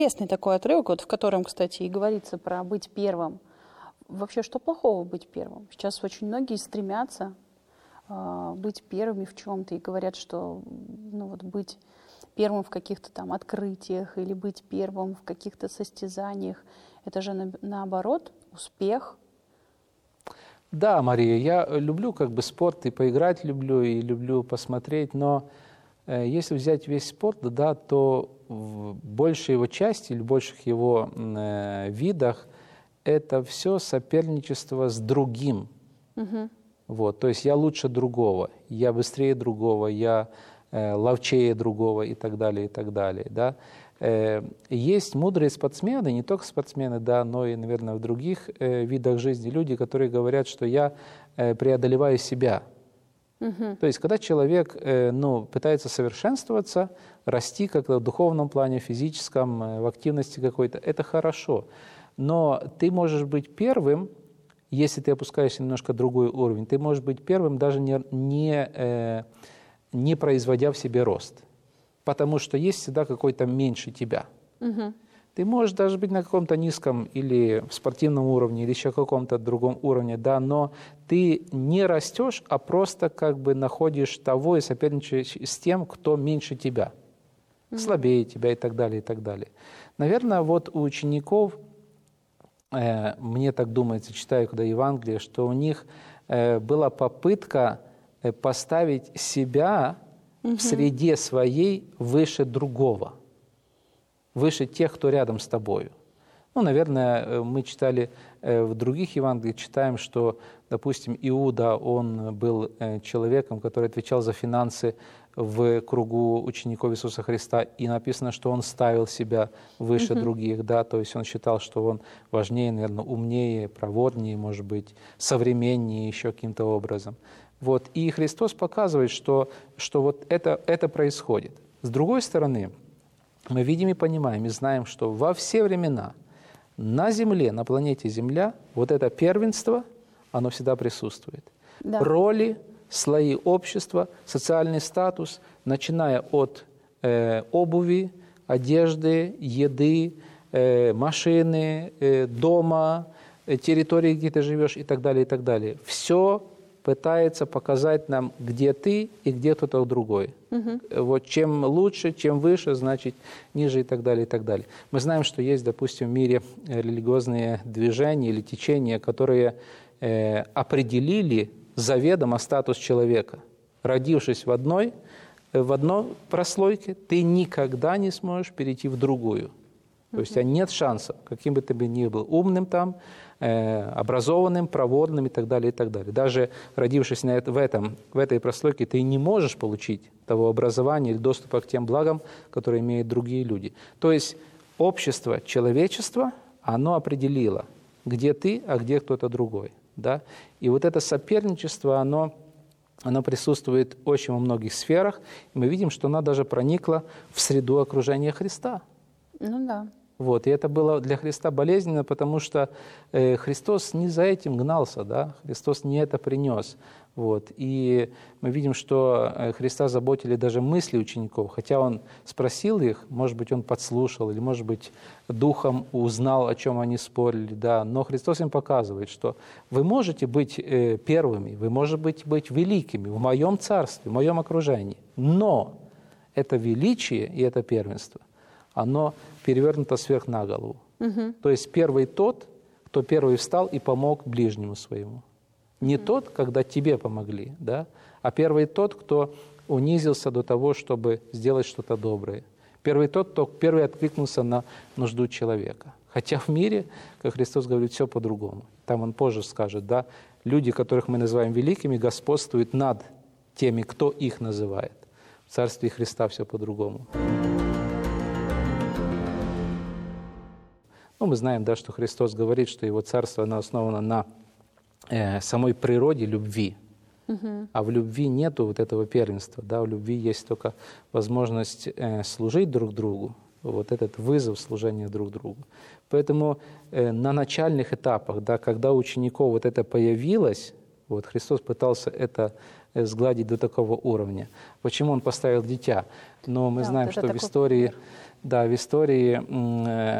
Интересный такой отрывок, вот в котором, кстати, и говорится про быть первым. Вообще, что плохого быть первым? Сейчас очень многие стремятся быть первыми в чем-то и говорят, что быть первым в каких-то там открытиях или быть первым в каких-то состязаниях, это же наоборот успех. Да, Мария, я люблю спорт, и поиграть люблю, и люблю посмотреть, но если взять весь спорт, да, то в большей его части или в больших его видах это все соперничество с другим. Вот, то есть я лучше другого, я быстрее другого, я ловчее другого и так далее, и так далее. Да? Есть мудрые спортсмены, не только спортсмены, да, но и, наверное, в других видах жизни люди, которые говорят, что я преодолеваю себя. То есть, когда человек пытается совершенствоваться, расти как-то в духовном плане, в физическом, в активности какой-то, это хорошо. Но ты можешь быть первым, если ты опускаешься немножко в другой уровень, ты можешь быть первым, даже не производя в себе рост. Потому что есть всегда какой-то меньше тебя. Ты можешь даже быть на каком-то низком или в спортивном уровне, или еще каком-то другом уровне, да, но ты не растешь, а просто находишь того и соперничаешь с тем, кто меньше тебя, слабее тебя и так далее, и так далее. Наверное, вот у учеников, мне так думается, читаю когда Евангелие, что у них была попытка поставить себя в среде своей выше другого, выше тех, кто рядом с тобою. Наверное, мы читали в других Евангелиях, читаем, что, допустим, Иуда, он был человеком, который отвечал за финансы в кругу учеников Иисуса Христа, и написано, что он ставил себя выше других, да, то есть он считал, что он важнее, наверное, умнее, проворнее, может быть, современнее еще каким-то образом. Вот. И Христос показывает, что вот это происходит. С другой стороны, мы видим и понимаем, и знаем, что во все времена на Земле, на планете Земля, вот это первенство, оно всегда присутствует. Да. Роли, слои общества, социальный статус, начиная от обуви, одежды, еды, машины, дома, территории, где ты живешь и так далее, и так далее. Все пытается показать нам, где ты и где кто-то другой. Вот чем лучше, чем выше, значит ниже и так далее, и так далее. Мы знаем, что есть, допустим, в мире религиозные движения или течения, которые определили заведомо статус человека. Родившись в одной прослойке, ты никогда не сможешь перейти в другую. То есть у тебя нет шансов, каким бы ты ни был умным там, образованным, проворным и так далее, и так далее. Даже родившись в этой прослойке, ты не можешь получить того образования или доступа к тем благам, которые имеют другие люди. То есть общество, человечество, оно определило, где ты, а где кто-то другой. Да? И вот это соперничество, оно присутствует очень во многих сферах. И мы видим, что оно даже проникло в среду окружения Христа. Ну да. Вот, и это было для Христа болезненно, потому что Христос не за этим гнался, да? Христос не это принес. Вот, и мы видим, что Христа заботили даже мысли учеников, хотя Он спросил их, может быть, Он подслушал, или, может быть, духом узнал, о чем они спорили, да? Но Христос им показывает, что вы можете быть первыми, вы можете быть великими в моем царстве, в моем окружении, но это величие и это первенство, оно перевернуто сверх на голову. То есть первый тот, кто первый встал и помог ближнему своему. Не тот, когда тебе помогли, да? А первый тот, кто унизился до того, чтобы сделать что-то доброе. Первый тот, кто первый откликнулся на нужду человека. Хотя в мире, как Христос говорит, все по-другому. Там Он позже скажет, да, люди, которых мы называем великими, господствуют над теми, кто их называет. В Царстве Христа все по-другому. Мы знаем, да, что Христос говорит, что Его Царство оно основано на самой природе любви. А в любви нету вот этого первенства. Да? В любви есть только возможность служить друг другу, вот этот вызов служения друг другу. Поэтому на начальных этапах, да, когда у учеников вот это появилось, Вот Христос пытался это сгладить до такого уровня. Почему Он поставил дитя? Но мы знаем, вот это что в такой истории, пример. да, в истории